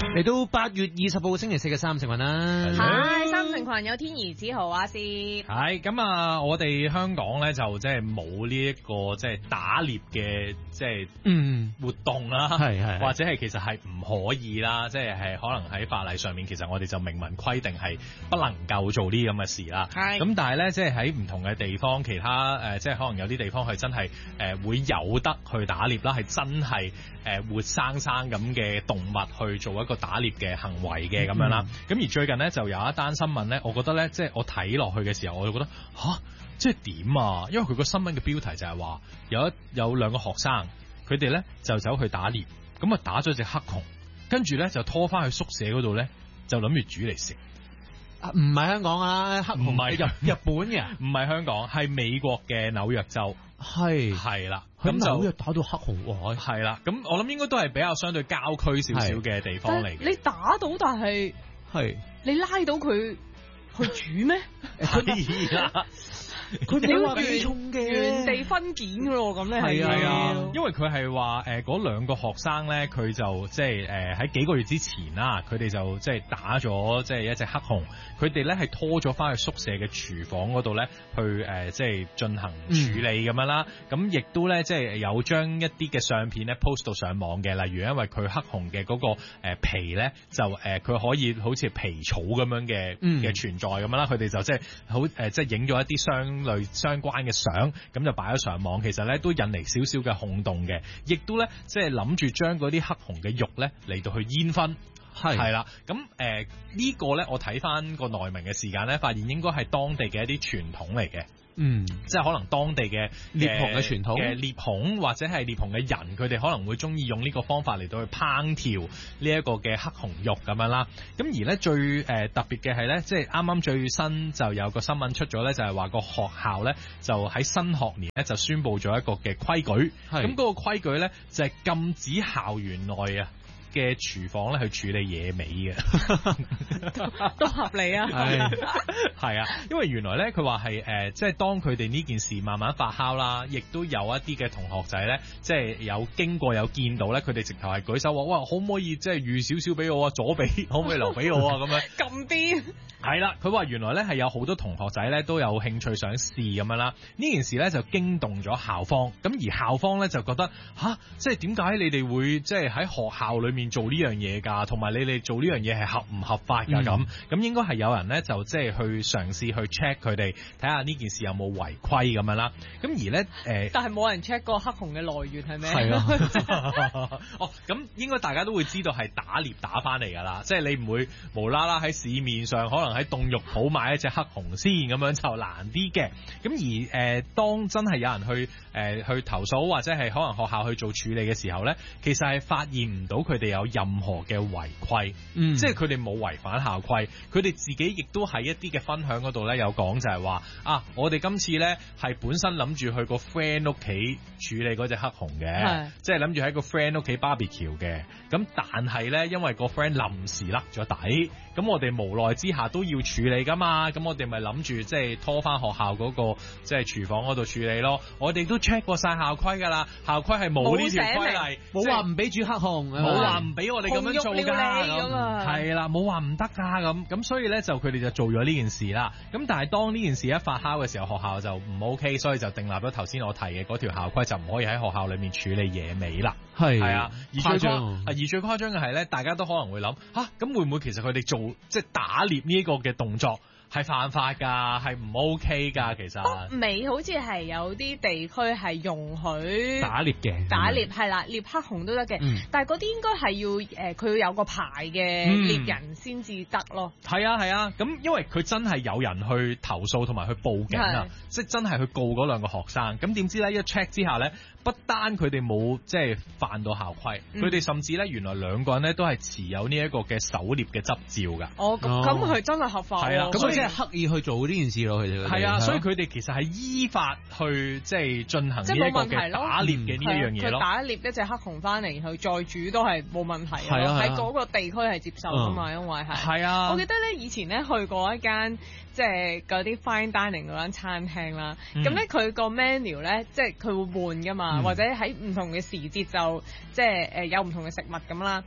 嚟到8月20號星期四嘅三成群啦， 係三成群有天兒子豪阿師， 係咁啊！我哋香港咧就即係冇呢一個即係打獵嘅即係活動啦，係或者係其實係唔可以啦，即係可能喺法例上面其實我哋就明文規定係不能夠做呢啲咁嘅事啦。咁但係咧即係喺唔同嘅地方，其他即係可能有啲地方係真係會有得去打獵啦，係真係活生生咁嘅動物去做一個打獵嘅行為嘅咁樣啦。咁而最近咧就有一單新聞咧，我覺得咧即係我睇落去嘅時候，我就覺得即係點啊？因為佢個新聞嘅標題就係話有兩個學生，佢哋咧就走去打獵，咁啊打咗隻黑熊，跟住咧就拖翻去宿舍嗰度咧，就諗住煮嚟食。 唔係香港啊，黑熊唔係日本嘅， 唔係香港，係美國嘅紐約州。係啦， 咁紐約打到黑熊喎， 係啦，咁我諗應該都係比較相對郊區少少嘅地方嚟嘅。 你打到，但係你拉到佢去煮咩？ 係啦。 佢哋話幾重嘅原地分件㗎咯，咁咧係啊，因為佢係話嗰兩個學生咧，佢就即係喺幾個月之前啦，佢哋就即係打咗即係一隻黑熊，佢哋咧係拖咗翻去宿舍嘅廚房嗰度咧，去即係進行處理咁樣啦。咁亦都咧即係有將一啲嘅相片咧 post 到上網嘅，例如因為佢黑熊嘅嗰個皮咧就佢可以好似皮草咁樣嘅存在咁樣啦，佢哋就即係好即係影咗一啲相關嘅相，咁就擺咗上網，其實咧都引嚟少少嘅轟動嘅，亦都咧即係諗住將嗰啲黑熊嘅肉咧嚟到去煙燻，係啦，咁呢個咧我睇翻個內文嘅時間咧，發現應該係當地嘅一啲傳統嚟嘅。即係可能當地嘅獵熊嘅傳統嘅獵熊或者係獵熊嘅人，佢哋可能會中意用呢個方法嚟到去烹調呢一個嘅黑熊肉咁樣啦。咁而咧最特別嘅係咧，即係啱啱最新就有個新聞出咗咧，就係話個學校咧就喺新學年咧就宣布咗一個嘅規矩，咁嗰個規矩咧就係禁止校園內嘅廚房咧去處理野味嘅， 都合理啊。 係啊，因為原來咧佢話係即係當佢哋呢件事慢慢發酵啦，亦都有一啲嘅同學仔咧，即係有經過有見到咧，佢哋直頭係舉手話：哇，可唔可以即係預少少俾我啊？左俾可唔可以留俾我啊？咁樣咁癲係啦，佢話原來咧係有好多同學仔咧都有興趣想試咁樣啦。呢件事咧就驚動咗校方，咁而校方咧就覺得即係點解你哋會即係喺學校裏面做呢樣嘢㗎？同埋你哋做呢樣嘢係合唔合法㗎？咁應該係有人咧就即係去嘗試去 check 佢哋，睇下呢件事有冇違規咁樣啦。咁而咧但係冇人 check 個黑熊嘅來源係咩？ 係啊。咁應該大家都會知道係打獵打翻嚟㗎啦，即係你唔會無啦啦喺市面上可能喺凍肉鋪買一隻黑熊先咁樣就難啲嘅。咁而當真係有人去投訴或者係可能學校去做處理嘅時候咧，其實係發現唔到佢哋有任何嘅違規，即係佢哋冇違反校規，佢哋自己亦都喺一啲嘅分享嗰度咧有講就係話我哋今次咧係本身諗住去個 friend 屋企處理嗰隻黑熊嘅，即係諗住喺個 friend 屋企 barbecue 嘅，咁但係咧因為個 friend 臨時甩咗底，咁我哋無奈之下都要處理噶嘛，咁我哋咪諗住即係拖翻學校嗰個即係廚房嗰度處理咯。我哋都 check 過晒校規噶啦，校規係冇呢條規例， 冇話唔俾煮黑熊， 冇話唔俾我哋咁樣做噶，係啦，冇話唔得噶咁所以咧就佢哋就做咗呢件事啦。咁但係當呢件事一發酵嘅時候，學校就唔 OK，所以就訂立咗頭先我提嘅嗰條校規，就唔可以喺學校裏面處理野味啦。係啊，而最誇張嘅係咧，大家都可能會諗咁會唔會其實佢哋做即係打獵呢一個嘅動作係犯法㗎，係唔 OK 㗎？其實北美好似係有啲地區係容許打獵嘅， 打獵係啦，獵黑熊都得嘅，但係嗰啲應該係要佢要有個牌嘅獵人先至得咯。 係啊，咁因為佢真係有人去投訴同埋去報警啊，即係真係去告嗰兩個學生。咁點知咧一 check 之下咧，不單佢哋冇即係犯到校規，佢哋甚至咧原來兩個人咧都係持有呢一個嘅狩獵嘅執照㗎。 咁佢真係合法。 係啦， 咁即係刻意去做呢件事咯，佢哋係啊，所以佢哋其實係依法去即係進行呢一個嘅打獵嘅呢一樣嘢咯。 佢打獵一隻黑熊翻嚟，佢再煮都係冇問題嘅，喺嗰個地區係接受噶嘛，因為係啊。我記得咧以前咧去過一間即係嗰啲 fine dining 嗰間餐廳啦，咁咧佢個 menu 咧即係佢會換噶嘛，或者喺唔同嘅時節就即係有唔同嘅食物咁啦。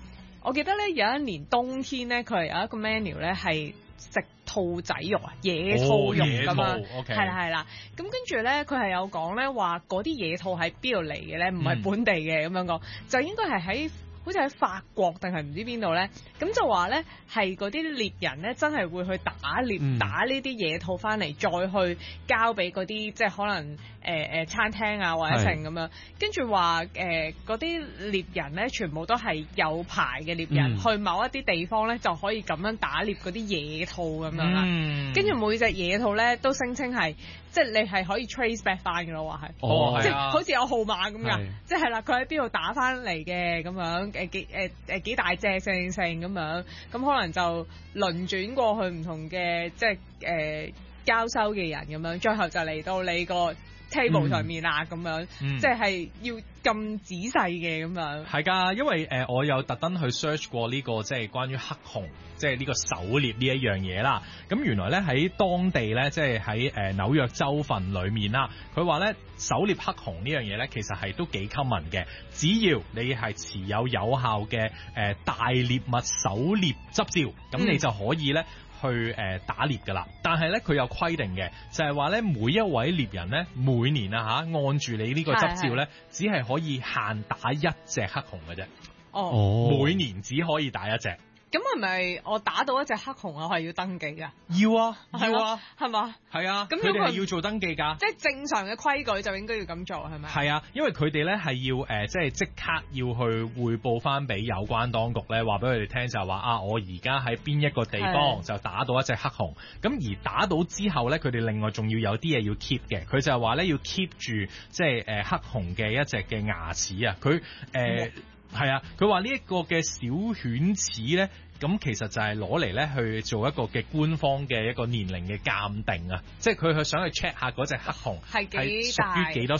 我記得咧有一年冬天咧，佢係有一個 menu 咧係食兔仔肉啊，野兔肉咁樣，係啦係啦。咁跟住咧，佢係有講咧話嗰啲野兔喺邊度嚟嘅咧，唔係本地嘅咁樣講，就應該係喺好似喺法國定係唔知邊度咧。咁就話咧係嗰啲獵人咧真係會去打獵，打呢啲野兔翻嚟，再去交俾嗰啲即係可能餐廳啊或者成咁樣。跟住話嗰啲獵人咧全部都係有牌嘅獵人，去某一啲地方咧就可以咁樣打獵嗰啲野兔咁樣啦。跟住每隻野兔咧都聲稱係即係你係可以 trace back 翻嘅咯，話係，即係好似有號碼咁㗎，即係啦，佢喺邊度打翻嚟嘅咁樣，幾大隻性咁樣，咁可能就輪轉過去唔同嘅即係交收嘅人咁樣，最後就嚟到你個 table 上面啦咁樣，即係要咁仔細嘅咁樣。 係㗎，因為我有特登去 search 過呢個即係關於黑熊，即係呢個狩獵呢一樣嘢啦。咁原來咧喺當地咧，即係喺紐約州份裏面啦，佢話咧狩獵黑熊呢樣嘢咧，其實係都幾 common 嘅。只要你係持有有效嘅大獵物狩獵執照，咁你就可以咧去打獵㗎啦。但係咧佢有規定嘅，就係話咧每一位獵人咧每年啊嚇按住你呢個執照咧，只係可以限打一隻黑熊嘅啫。 哦， 每年只可以打一隻。 咁係咪我打到一隻黑熊我係要登記㗎？ 要啊， 係嘛？ 係啊，咁佢哋係要做登記㗎。 即係正常嘅規矩就應該要咁做係咪？ 係啊，因為佢哋咧係要即係即刻要去匯報翻俾有關當局咧，話俾佢哋聽就係話啊，我而家喺邊一個地方就打到一隻黑熊。咁而打到之後咧，佢哋另外仲要有啲嘢要 keep 嘅。佢就係話咧要 keep 住即係黑熊嘅一隻嘅牙齒啊。佢係啊，佢話呢一個嘅小犬齒咧，咁其實就係攞嚟咧去做一個嘅官方嘅一個年齡嘅鑑定啊，即係佢去想去 check 下嗰隻黑熊係屬於幾多